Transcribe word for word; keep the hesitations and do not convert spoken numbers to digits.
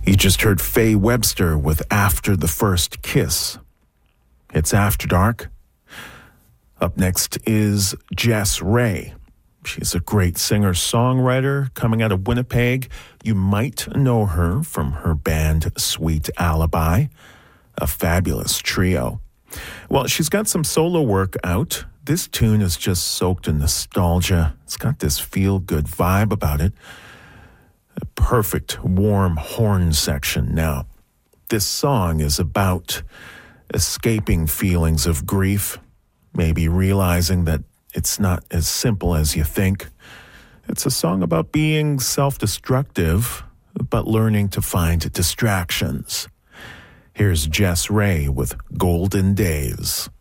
You just heard Faye Webster with After the First Kiss. It's After Dark. Up next is Jess Ray. She's a great singer-songwriter coming out of Winnipeg. You might know her from her band Sweet Alibi, a fabulous trio. Well, she's got some solo work out. This tune is just soaked in nostalgia. It's got this feel-good vibe about it. A perfect, warm horn section. Now, this song is about escaping feelings of grief, maybe realizing that it's not as simple as you think. It's a song about being self-destructive, but learning to find distractions. Here's Jess Ray with Golden Days.